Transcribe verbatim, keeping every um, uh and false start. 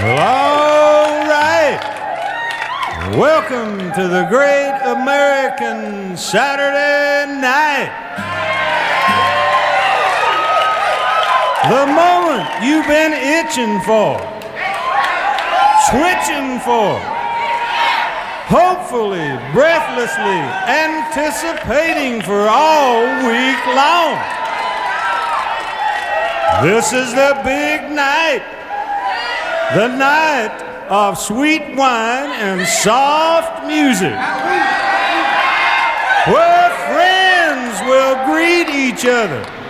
Well, all right. Welcome to the Great American Saturday Night. The moment you've been itching for, twitching for, hopefully, breathlessly anticipating for all week long. This is the big night, the night of sweet wine and soft music, where friends will greet each other